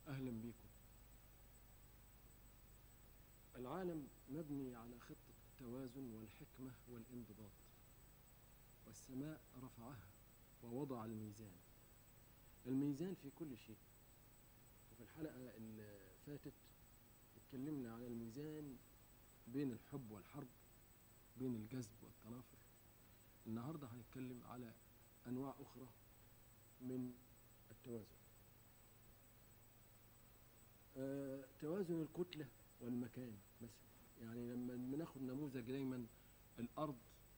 أهلا بكم. العالم مبني على خطة التوازن والحكمة والانضباط، والسماء رفعها ووضع الميزان. الميزان في كل شيء. وفي الحلقة اللي فاتت اتكلمنا على الميزان بين الحب والحرب، بين الجذب والتنافر. النهاردة هنتكلم على أنواع أخرى من التوازن. توازن الكتلة والمكان مثلا. يعني لما بناخد نموذج دايما الأرض،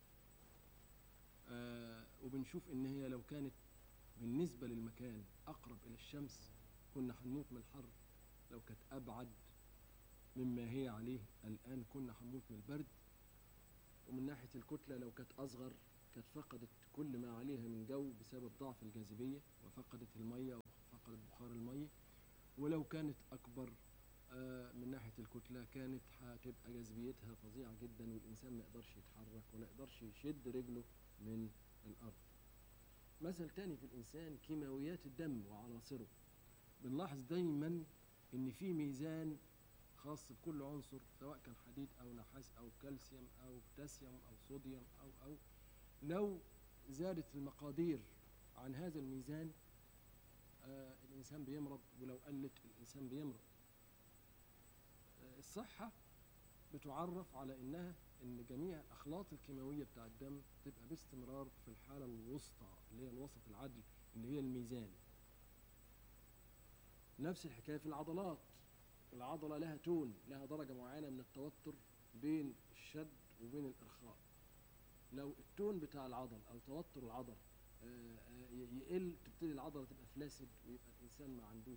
وبنشوف إن هي لو كانت بالنسبة للمكان أقرب إلى الشمس كنا هنموت من الحر، لو كانت أبعد مما هي عليه الآن كنا هنموت من البرد. ومن ناحية الكتلة لو كانت أصغر كانت فقدت كل ما عليها من جو بسبب ضعف الجاذبية، وفقدت المية وفقدت بخار المية. ولو كانت أكبر من ناحية الكتلة كانت هتبقى جاذبيتها فظيعة جدا، والإنسان ما يقدرش يتحرك ولا يقدرش يشد رجله من الأرض. مثل تاني في الإنسان كيماويات الدم وعناصره. بنلاحظ دايما إن في ميزان خاص بكل عنصر، سواء كان حديد أو نحاس أو كالسيوم أو بوتاسيوم أو صوديوم أو لو زادت المقادير عن هذا الميزان الإنسان بيمرض، ولو قلت الإنسان بيمرض. الصحة بتعرف على إن جميع الأخلاط الكيماوية بتاع الدم تبقى باستمرار في الحالة الوسطى اللي هي الوسط العدل اللي هي الميزان. نفس الحكاية في العضلات. العضلة لها تون، لها درجة معينة من التوتر بين الشد وبين الإرخاء. لو التون بتاع العضل أو توتر العضل يقل تبتدي العضلة تبقى فلاسد، ويبقى الإنسان ما عندوش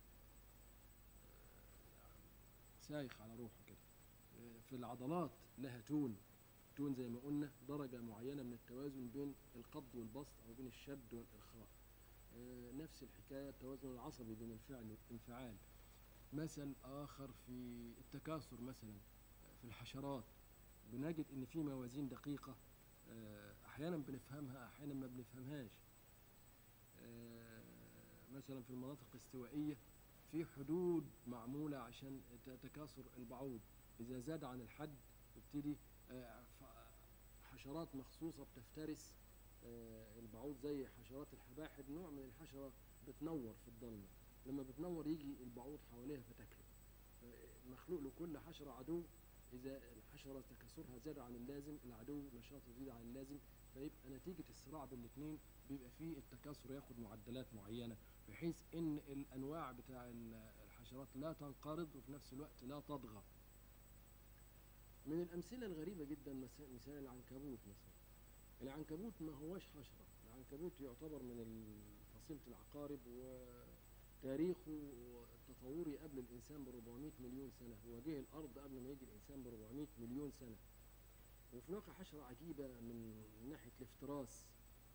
سايخ على روحه كده. في العضلات لها تون زي ما قلنا، درجة معينة من التوازن بين القبض والبسط أو بين الشد والإرخاء. نفس الحكاية التوازن العصبي بين الفعل والانفعال. مثل آخر في التكاثر مثلا في الحشرات، بنجد إن في موازين دقيقة أحيانا بنفهمها أحيانا ما بنفهمهاش. مثلا في المناطق الاستوائية في حدود معمولة عشان تكاثر البعوض. إذا زاد عن الحد يبتدي حشرات مخصوصة بتفترس البعوض، زي حشرات الحباحب، نوع من الحشرة بتنور في الضلمة. لما بتنور يجي البعوض حواليها فتاكله. مخلوق لكل حشرة عدو. إذا الحشرة تكاثرها زاد عن اللازم، العدو نشاطه يزيد عن اللازم، فيبقى نتيجة الصراع بين الاثنين بيبقى فيه التكاثر ياخد معدلات معينة، بحيث إن الأنواع بتاع الحشرات لا تنقرض وفي نفس الوقت لا تضغى. من الأمثلة الغريبة جدا مثال العنكبوت مثلا. العنكبوت ما هوش حشرة، العنكبوت يعتبر من فصيلة العقارب، وتاريخه التطوري قبل الإنسان ب 400 مليون سنة. هو جه الأرض قبل ما يجي الإنسان ب 400 مليون سنة. وفي واقع حشرة عجيبة من ناحية الافتراس.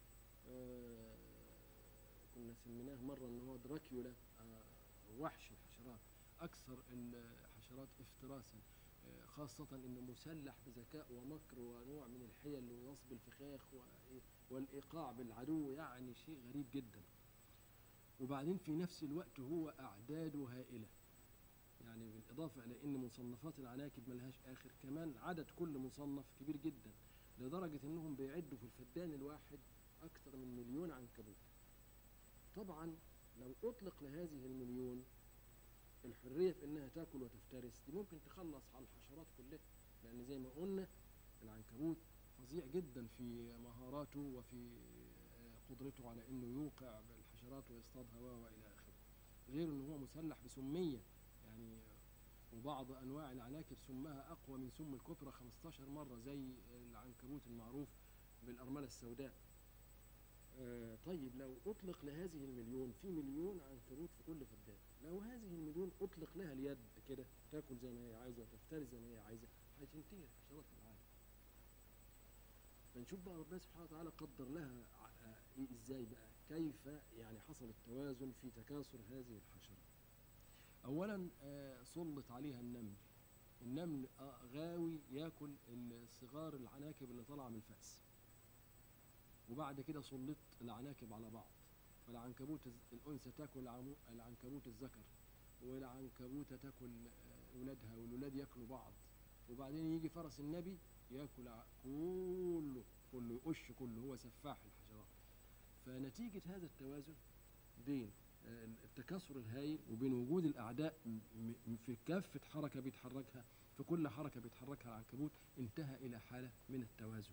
كنا سميناه مرة إن هو دراكيولا، وحش الحشرات، أكثر الحشرات افتراسا، خاصة إنه مسلح بذكاء ومكر ونوع من الحيل ونصب الفخاخ والإيقاع بالعدو، يعني شيء غريب جدا. وبعدين في نفس الوقت هو أعداده هائلة، يعني بالإضافة إلى إن مصنفات العناكب ملهاش آخر، كمان عدد كل مصنف كبير جدا، لدرجة إنهم بيعدوا في الفدان الواحد أكثر من 1,000,000 عنكبوت. طبعا لو أطلق لهذه 1,000,000 الحرية في إنها تاكل وتفترس، دي ممكن تخلص على الحشرات كلها، لأن زي ما قلنا العنكبوت فظيع جدا في مهاراته وفي قدرته على إنه يوقع بالحشرات ويصطادها وإلى آخره. غير إنه هو مسلح بسمية، يعني وبعض أنواع العناكب سمها أقوى من سم الكبرى 15 مرة، زي العنكبوت المعروف بالأرملة السوداء. طيب لو أطلق لهذه 1,000,000 في 1,000,000 عنكبوت في كل فدان، لو هذه 1,000,000 أطلق لها اليد كده تاكل زي ما هي عايزة وتفترس زي ما هي عايزة، هتنتهي الحشرات في العالم. فنشوف بقى ربنا سبحانه وتعالى قدر لها إزاي بقى، كيف يعني حصل التوازن في تكاثر هذه الحشرات. أولا سلط عليها النمل. النمل غاوي ياكل الصغار العناكب اللي طالعة من الفأس، وبعد كده سلط العناكب على بعض، فالعنكبوت الأنثى تاكل العنكبوت الذكر، والعنكبوتة تاكل أولادها، والولاد ياكلوا بعض، وبعدين يجي فرس النبي ياكل كله، كله يقش كله، هو سفاح الحشرات. فنتيجة هذا التوازن بين التكاثر الهائل وبين وجود الأعداء في كافة حركة بيتحركها، في كل حركة بيتحركها العنكبوت، انتهى إلى حالة من التوازن.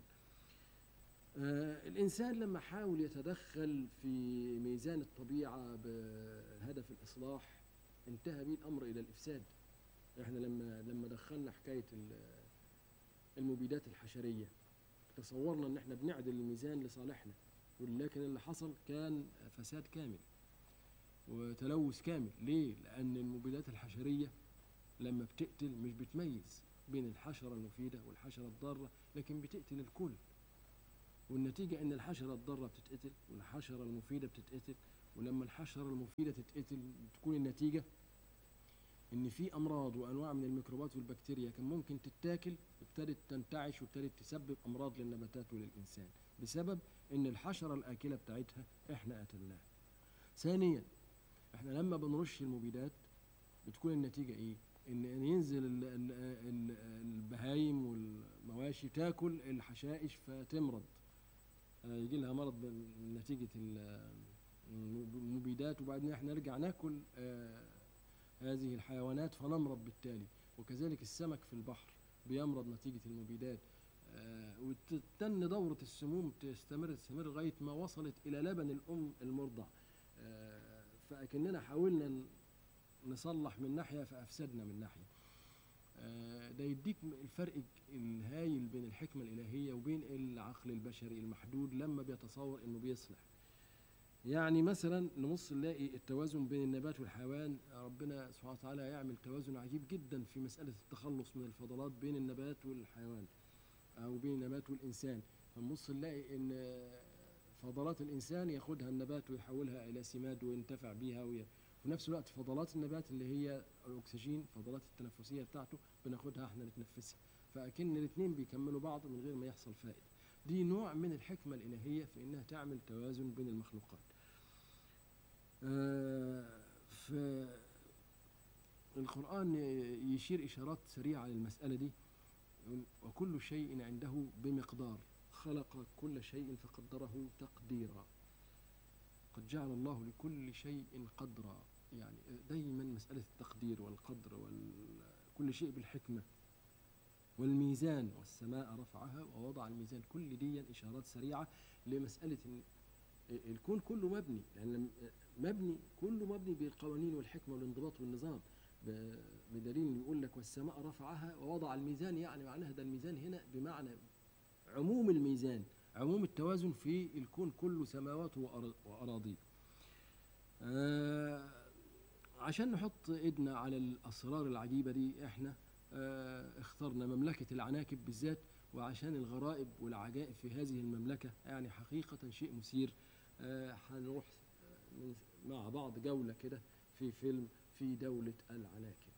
الإنسان لما حاول يتدخل في ميزان الطبيعة بهدف الإصلاح انتهى به الأمر إلى الإفساد. احنا لما دخلنا حكاية المبيدات الحشرية تصورنا ان احنا بنعدل الميزان لصالحنا، ولكن اللي حصل كان فساد كامل وتلوث كامل. ليه؟ لأن المبيدات الحشرية لما بتقتل مش بتميز بين الحشرة المفيدة والحشرة الضارة، لكن بتقتل الكل، والنتيجة ان الحشرة الضارة بتتقتل والحشرة المفيدة بتتقتل. ولما الحشرة المفيدة تتقتل تكون النتيجة ان في امراض وانواع من الميكروبات والبكتيريا كان ممكن تتاكل ابتدت تنتعش وابتدت تسبب امراض للنباتات وللانسان بسبب ان الحشرة الاكلة بتاعتها احنا قتلناها. ثانيا، احنا لما بنرش المبيدات بتكون النتيجة ايه؟ ان ينزل البهايم والمواشي تاكل الحشائش فتمرض، يجي لها مرض نتيجة المبيدات، وبعدين احنا نرجع ناكل هذه الحيوانات فنمرض بالتالي. وكذلك السمك في البحر بيمرض نتيجة المبيدات. وتتن دورة السموم تستمر لغاية ما وصلت إلى لبن الأم المرضع. فأكننا حاولنا نصلح من ناحية فأفسدنا من ناحية. ده يديك الفرق الهايل بين الحكمة الإلهية وبين العقل البشري المحدود لما بيتصور إنه بيصلح. يعني مثلا نبص نلاقي التوازن بين النبات والحيوان، ربنا سبحانه وتعالى يعمل توازن عجيب جدا في مسألة التخلص من الفضلات بين النبات والحيوان أو بين النبات والإنسان. فنبص نلاقي إن فضلات الإنسان ياخدها النبات ويحولها إلى سماد وينتفع بيها، وفي نفس الوقت فضلات النبات اللي هي الأكسجين فضلات التنفسية بتاعته بناخدها احنا نتنفسها. فأكن الاثنين بيكملوا بعض من غير ما يحصل فائدة. دي نوع من الحكمة الإلهية في إنها تعمل توازن بين المخلوقات. فالقرآن يشير إشارات سريعة للمسألة دي، وكل شيء عنده بمقدار، خلق كل شيء فقدره تقديرا، قد جعل الله لكل شيء قدرا. يعني دايما مسألة التقدير والقدر وكل شيء بالحكمة، والميزان والسماء رفعها ووضع الميزان، كل دي إشارات سريعة لمسألة الكون كله مبني، يعني كله مبني بالقوانين والحكمة والانضباط والنظام. بدليل يقول لك والسماء رفعها ووضع الميزان، يعني معناها ده الميزان هنا بمعنى عموم الميزان، عموم التوازن في الكون كله، سماوات وأراضي. عشان نحط ايدنا على الأسرار العجيبة دي احنا اخترنا مملكة العناكب بالذات، وعشان الغرائب والعجائب في هذه المملكة يعني حقيقة شيء مثير. هنروح مع بعض جولة كده في فيلم في دولة العناكب.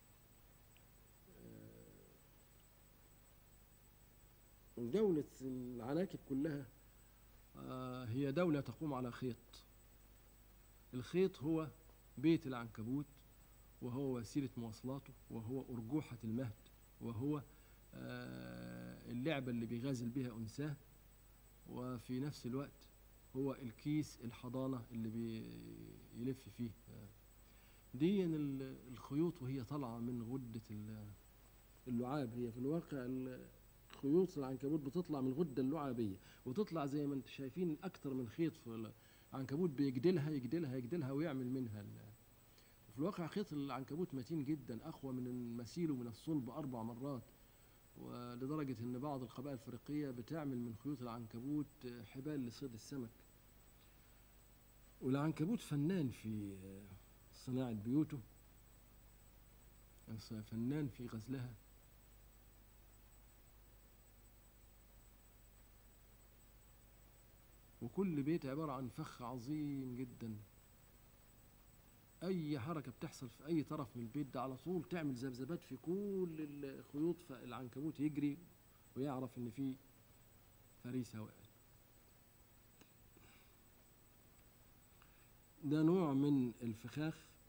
دولة العناكب كلها هي دولة تقوم على خيط. الخيط هو بيت العنكبوت، وهو وسيلة مواصلاته، وهو أرجوحة المهد، وهو اللعبة اللي بيغازل بها أنثاه، وفي نفس الوقت هو الكيس الحضانة اللي بيلف فيه. دي الخيوط وهي طالعة من غدة اللعاب. هي في الواقع خيوط العنكبوت بتطلع من الغدة اللعابية، وتطلع زي ما انتم شايفين أكتر من خيط. في العنكبوت بيجدلها يجدلها يجدلها ويعمل منها في الواقع خيط العنكبوت متين جدا، أقوى من المسيل ومن الصلب 4 مرات، ولدرجة أن بعض القبائل الأفريقية بتعمل من خيوط العنكبوت حبال لصيد السمك. والعنكبوت فنان في صناعة بيوته، فنان في غزلها. وكل بيت عبارة عن فخ عظيم جدا، أي حركة بتحصل في أي طرف من البيت ده على طول تعمل ذبذبات في كل الخيوط، فالعنكبوت يجري ويعرف إن في فريسة وقعت. ده نوع من الفخاخ